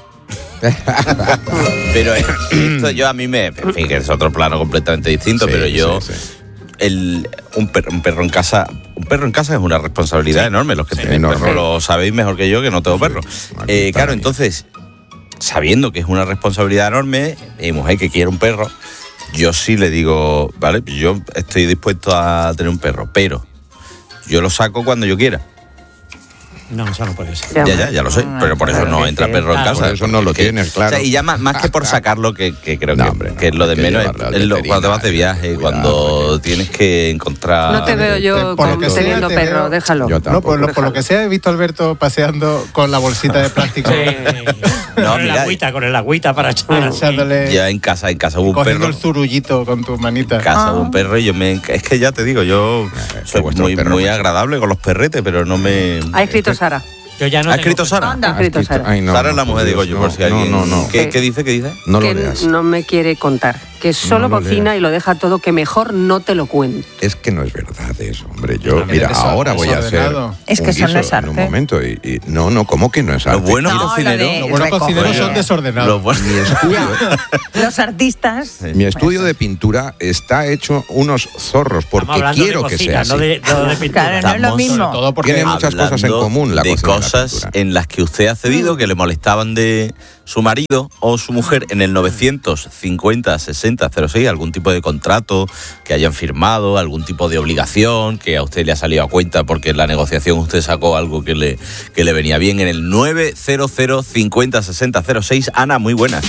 Pero esto yo a mí me... En fin, que es otro plano completamente distinto, sí, pero yo... Sí, sí. El, un, perro, un perro en casa un perro en casa es una responsabilidad sí. enorme. Los que sí, tenéis perro lo sabéis mejor que yo, que no tengo sí. perro. Eh, claro, entonces... sabiendo que es una responsabilidad enorme, mi mujer que quiere un perro, yo sí le digo, vale, yo estoy dispuesto a tener un perro, pero yo lo saco cuando yo quiera. No, eso no puede ser. Ya, ya, ya lo sé, pero por eso no entra perro en casa. Por eso no lo que, tienes, claro. O sea, y ya más, más que por sacarlo, que, que creo No, que, hombre, no, que lo de hay que menos es, llevarlo al es lo- cuando te vas de veterinario, viaje, cuidado, cuando tienes que encontrar... No te veo yo Por lo con- que sea, teniendo te perro, veo- déjalo. Yo No, tampoco. por lo, por lo que sea, he visto a Alberto paseando con la bolsita de plástico. No, con el mira, agüita, con el agüita para echar. echándole, ya en casa, en casa hubo un cogiendo perro. el zurullito con tus manitas. En casa hubo un perro y yo me... Es que ya te digo, yo soy vuestro muy, perro, muy macho. agradable con los perretes, pero no me... Ha escrito Sara. Yo ya no ¿Ha tengo- escrito Sara? Ha escrito Sara. Ay, no, Sara es no, la mujer, por digo Dios, yo, no, por si no, alguien... no, no. ¿Qué, ¿Qué dice? ¿Qué dice? No lo que leas. no me quiere contar. Que solo No lo cocina leas. y lo deja todo, que mejor no te lo cuente. Es que no es verdad eso, hombre. Yo, Pero mira, eso- ahora voy a hacer desordenado. Es que un eso no guiso es arte. en un momento y, y- no, no, ¿cómo que no es arte? Los buenos No, lo cocineros... de- Los buenos recoger. cocineros son desordenados. Los buenos- Mi estudio, Los artistas. mi estudio de pintura está hecho unos zorros porque Estamos hablando quiero de que cocina, sea así. no de, no de pintura. Claro, no es lo Estamos mismo. Sobre todo porque Tiene muchas cosas en Hablando común la de cocina y la cosas pintura. en las que usted ha cedido, que le molestaban de su marido o su mujer en el novecientos cincuenta sesenta cero seis, algún tipo de contrato que hayan firmado, algún tipo de obligación que a usted le ha salido a cuenta porque en la negociación usted sacó algo que le, que le venía bien en el nueve cero cero cincuenta sesenta cero seis. Ana, muy buenas.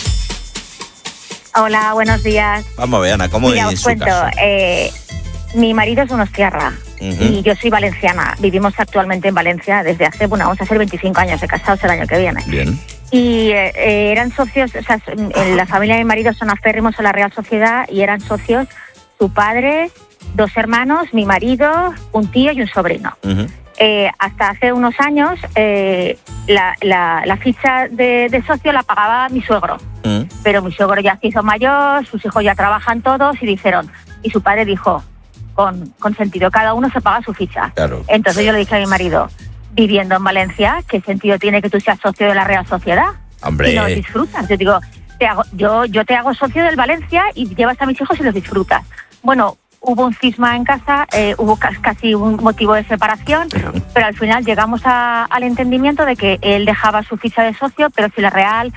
Hola, buenos días. Vamos a ver, Ana, ¿cómo Mira, es en os su cuento. caso? eh, mi marido es unostiarra Ujú. y yo soy valenciana. Vivimos actualmente en Valencia desde hace, bueno, vamos a hacer veinticinco años de casados el año que viene. Bien. Y eh, eh, eran socios, o sea, en la familia de mi marido son aférrimos a la Real Sociedad y eran socios su padre, dos hermanos, mi marido, un tío y un sobrino. Ujú. Eh, hasta hace unos años eh, la, la, la ficha de, de socio la pagaba mi suegro, Mm. pero mi suegro ya se hizo mayor, sus hijos ya trabajan todos y dijeron, y su padre dijo, con, con sentido, cada uno se paga su ficha. Claro. Entonces yo le dije a mi marido, viviendo en Valencia, ¿qué sentido tiene que tú seas socio de la Real Sociedad? Hombre. Y no disfrutas. Yo digo, te hago, yo, yo te hago socio del Valencia y llevas a mis hijos y los disfrutas. Bueno, hubo un cisma en casa, eh, hubo ca- casi un motivo de separación, pero al final llegamos a- al entendimiento de que él dejaba su ficha de socio, pero si la Real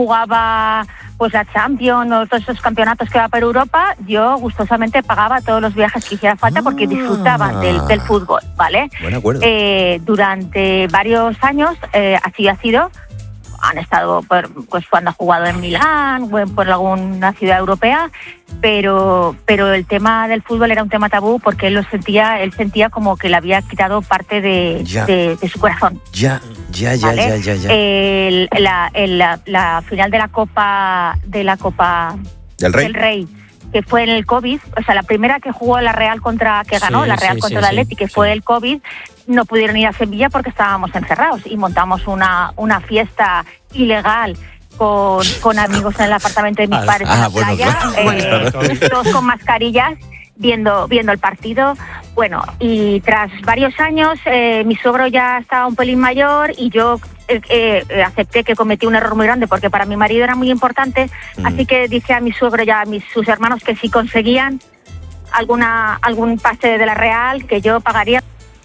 jugaba pues la Champions o todos esos campeonatos que va por Europa, yo gustosamente pagaba todos los viajes que hiciera falta porque disfrutaban del, del fútbol, ¿vale? Buen acuerdo. Eh, durante varios años eh, así ha sido. Han estado por, pues cuando ha jugado en Milán o en, por alguna ciudad europea, pero pero el tema del fútbol era un tema tabú porque él lo sentía, él sentía como que le había quitado parte de, Ya. de, de su corazón. Ya, ya, ya, ¿Vale? ya, ya, ya. El- la, el- la, la final de la Copa de la Copa ¿Del Rey? del Rey, que fue en el COVID, o sea, la primera que jugó la Real contra, que ganó Sí, la Real sí, contra sí, el sí, Atleti, que fue el COVID, no pudieron ir a Sevilla porque estábamos encerrados y montamos una, una fiesta ilegal con, con amigos en el apartamento de mis Ah, padres ah, en la bueno, playa, claro. eh, todos con mascarillas, viendo, viendo el partido. Bueno, y tras varios años, eh, mi suegro ya estaba un pelín mayor y yo eh, eh, acepté que cometí un error muy grande porque para mi marido era muy importante, Mm. así que dije a mi suegro y a mis, sus hermanos que si conseguían alguna algún pase de la Real, que yo pagaría.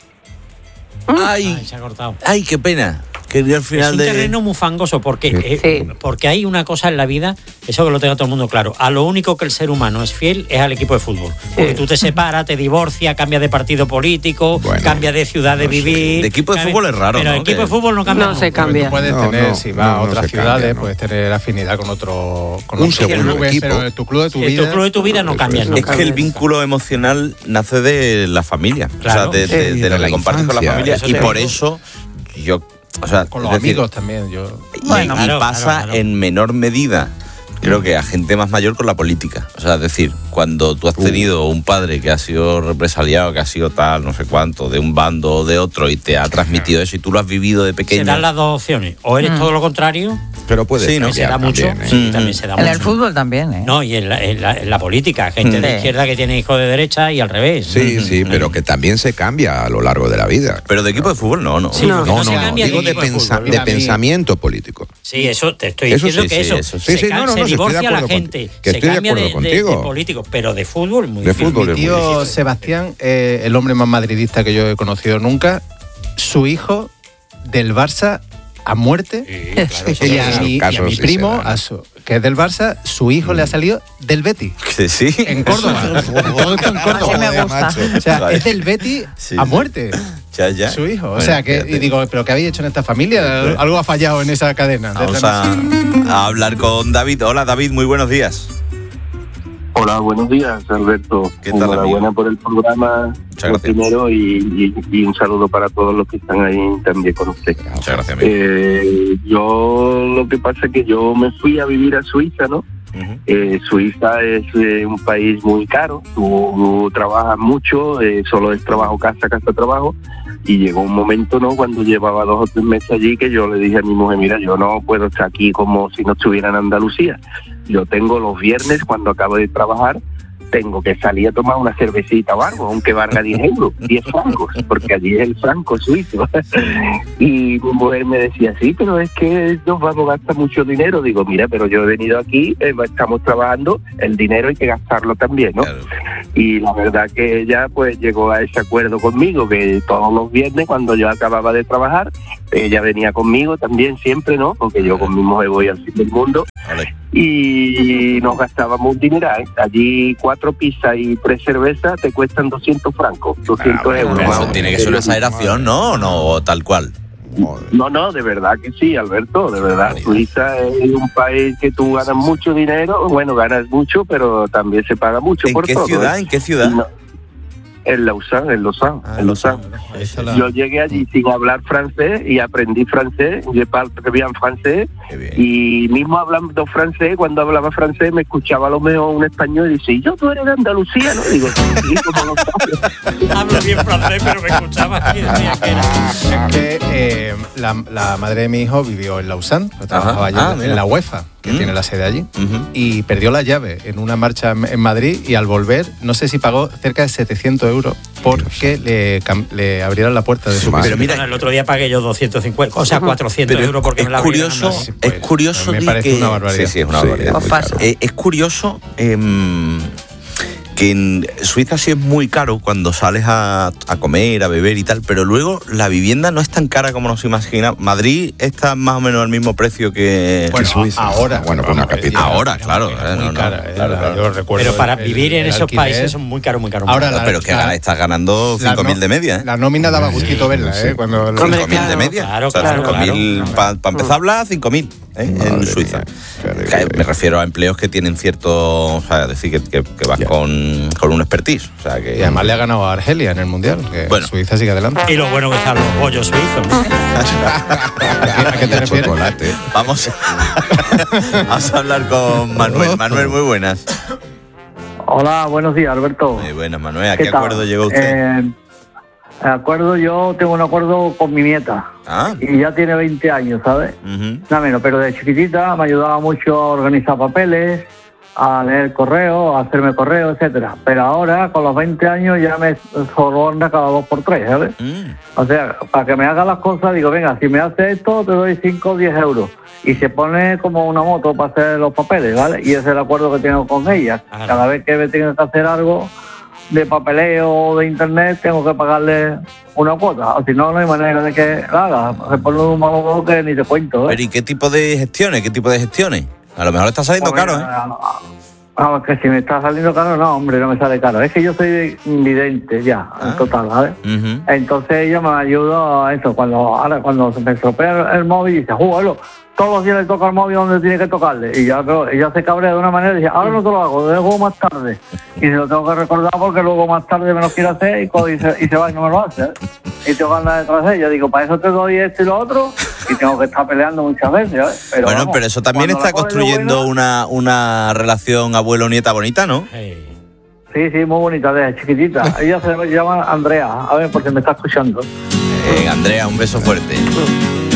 Ay, Ay, se ha cortado. ay, qué pena. Que yo al Es final un de... terreno muy fangoso porque, Sí. eh, porque hay una cosa en la vida, eso que lo tenga todo el mundo claro, a lo único que el ser humano es fiel es al equipo de fútbol. Porque tú te separas, te divorcias, cambias de partido político, Bueno, cambias de ciudad de no sé. vivir. De equipo de cambia- fútbol es raro, Pero ¿no? el equipo Que- de fútbol no cambia. No se nunca. cambia. Tú puedes No, tener, no, si vas no, a no otras se ciudades, cambia, ¿no? puedes tener afinidad con otro, con Un otro segundo club, equipo. pero tu club de tu Sí, vida. tu club de tu vida no Eso cambia. es. nunca. Es que el vínculo emocional nace de la familia, Claro. o sea, de, de- Sí, de lo de la que compartes con la infancia, familia eso y te por digo. eso yo, o sea, Con los es decir, amigos también. Yo. y, Bueno, y claro, pasa claro, claro. en menor medida, creo que a gente más mayor con la política. O sea, es decir, cuando tú has tenido un padre que ha sido represaliado, que ha sido tal, no sé cuánto, de un bando o de otro y te ha transmitido eso y tú lo has vivido de Se pequeño. dan las dos opciones. O eres Mm. todo lo contrario, Pero puede Sí, ¿no? que se da mucho, también, ¿eh? sí, Mm. también se da En mucho. el fútbol también, ¿eh? No, y en la, en la- en la política, gente de Sí. izquierda que tiene hijos de derecha y al revés. Sí, sí, pero que también se cambia a lo largo de la vida. Pero de equipo de fútbol no, no. Sí, No. porque No, no, no, se no, cambia digo de de, equipo de pensa- fútbol. de Mira, a mí- pensamiento político. Sí, eso te estoy Eso diciendo sí, que sí, eso, eso sí. se, Sí, sí, ca- no, no, se no, si estoy de divorcia a la acuerdo gente, con- que se estoy de cambia de, acuerdo de- de contigo. políticos, pero de fútbol muy De difícil. fútbol Mi es muy tío difícil. Sebastián, eh, el hombre más madridista que yo he conocido nunca, su hijo del Barça a muerte. Sí, claro, y, a mi, y a mi primo, a su, que es del Barça, su hijo mm. le ha salido del Betis. Que sí. En Córdoba. Todo esto en Córdoba. Así me gusta. O sea, es del Betis sí. a muerte. Ya, ya. Su hijo. Bueno, o sea, que y digo, ¿pero qué habéis hecho en esta familia? Sí. Algo ha fallado en esa cadena. Vamos a, a hablar con David. Hola, David, muy buenos días. Hola, buenos días, Alberto. ¿Qué tal, Enhorabuena por el programa. Muchas gracias. Primero y, y, y un saludo para todos los que están ahí también con usted. Muchas gracias, amigo. Eh, yo lo que pasa es que yo me fui a vivir a Suiza, ¿no? Uh-huh. Eh, Suiza es eh, un país muy caro, tú, tú trabajas mucho, eh, solo es trabajo, casa, casa, trabajo, y llegó un momento, ¿no?, cuando llevaba dos o tres meses allí, que yo le dije a mi mujer, mira, yo no puedo estar aquí como si no estuviera en Andalucía. Yo tengo los viernes, cuando acabo de trabajar, tengo que salir a tomar una cervecita o algo, aunque valga diez euros, diez francos, porque allí es el franco suizo. Y mi mujer me decía, sí, pero es que nos vamos a gastar mucho dinero. Digo, mira, pero yo he venido aquí, eh, estamos trabajando, el dinero hay que gastarlo también, ¿no? Claro. Y la verdad que ella pues llegó a ese acuerdo conmigo, que todos los viernes, cuando yo acababa de trabajar, ella venía conmigo también siempre, ¿no? Porque yo con mi mujer voy al fin del mundo. Vale. Y nos gastábamos un dinero. ¿eh? Allí cuatro pizzas y tres cervezas te cuestan doscientos francos, doscientos ah, bueno, euros. Eso tiene que ser una exageración, ¿no? No, tal cual. No, no, de verdad que sí, Alberto, de verdad. Suiza es un país que tú ganas mucho dinero, bueno, ganas mucho, pero también se paga mucho ¿En por qué todo. Ciudad, ¿eh? ¿En qué ciudad? No, en Lausanne, en Lausanne, ah, en Lausanne. La... Yo llegué allí sin hablar francés y aprendí francés, je parle très bien francés, y mismo hablando francés, cuando hablaba francés me escuchaba a lo mejor un español y dice, ¿y yo tú eres de Andalucía? ¿No? Digo, sí, como lo sabes. Hablo bien francés, pero me escuchaba aquí, decía que era. Es que eh, la, la madre de mi hijo vivió en Lausanne, trabajaba allí ah, en la UEFA, que mm. tiene la sede allí, uh-huh. y perdió la llave en una marcha en Madrid y al volver, no sé si pagó cerca de setecientos euros porque le, le abrieron la puerta de su piso. Pero mira, el otro día pagué yo doscientos cincuenta, o sea, cuatrocientos pero euros porque es me la curioso, abrieron. No, pues, es curioso me parece que... una barbaridad. Sí, sí, es una barbaridad. Sí, eh, es curioso eh, que en Suiza sí es muy caro cuando sales a, a comer, a beber y tal, pero luego la vivienda no es tan cara como nos imaginamos. Madrid está más o menos al mismo precio que, bueno, que Suiza. Ahora, bueno, por una capital. Ahora, claro. Muy eh, no, cara, no, eh, claro, claro. Yo recuerdo pero para el, vivir en el esos alquiler, países son muy caros, muy caros. Ahora, muy la, pero que la, estás ganando cinco mil no, de media. ¿eh? La nómina daba gustito verla, ¿eh? Cuando cinco mil claro, de media. Claro, o sea, claro, cinco mil, claro. para pa empezar a hablar, cinco mil. ¿eh? En Suiza. Mía, me refiero a empleos que tienen cierto, o sea, decir que, que, que vas yeah. con, con un expertise. O sea, que... Y además le ha ganado a Argelia en el Mundial, que bueno. Suiza sigue adelante. Y lo bueno que están los bollos suizos, ¿no? ¿A qué te refieres? Chocolate. Vamos, vamos a hablar con Manuel. Manuel, muy buenas. Hola, buenos días, Alberto. Muy buenas, Manuel. ¿A qué, qué acuerdo llegó usted? Eh, acuerdo, yo tengo un acuerdo con mi nieta. Ah. Y ya tiene veinte años, ¿sabes? Uh-huh. Nada menos, pero de chiquitita me ayudaba mucho a organizar papeles, a leer correo, a hacerme correo, etcétera. Pero ahora, con los veinte años, ya me soborna cada dos por tres, ¿sabes? Mm. O sea, para que me haga las cosas, digo, venga, si me hace esto, te doy cinco o diez euros. Y se pone como una moto para hacer los papeles, ¿vale? Y ese es el acuerdo que tengo con ella. Ah, cada vez que me tengo que hacer algo de papeleo o de internet, tengo que pagarle una cuota. O si no, no hay manera de que la haga. Se pone un malo que ni te cuento, ¿eh? Pero ¿y qué tipo de gestiones? ¿Qué tipo de gestiones? A lo mejor está saliendo pues caro, mira, ¿eh? Vamos, que si me está saliendo caro, no, hombre, no me sale caro. Es que yo soy vidente ya, ah. en total, ¿sabes? Uh-huh. Entonces ella me ayuda a eso. Cuando ahora cuando se me estropea el, el móvil, dice, júgalo. Todos los días le toca el móvil donde tiene que tocarle. Y ya pero ella se cabrea de una manera y dice, ahora no te lo hago, luego más tarde. Y se lo tengo que recordar porque luego más tarde me lo quiere hacer y, y, se, y se va y no me lo hace. ¿eh? Y tengo ganas detrás de ella. Digo, para eso te doy esto y lo otro. Y tengo que estar peleando muchas veces. ¿eh? Pero, bueno, vamos, pero eso también está construyendo buena, una, una relación abuelo-nieta bonita, ¿no? Hey. Sí, sí, muy bonita, desde chiquitita. Ella se llama Andrea. A ver, porque me está escuchando. Eh, Andrea, un beso fuerte.